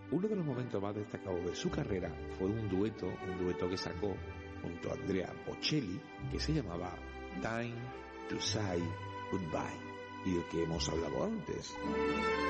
Uno de los momentos más destacados de su carrera fue un dueto que sacó junto a Andrea Bocelli, que se llamaba Time to Say Goodbye, y del que hemos hablado antes.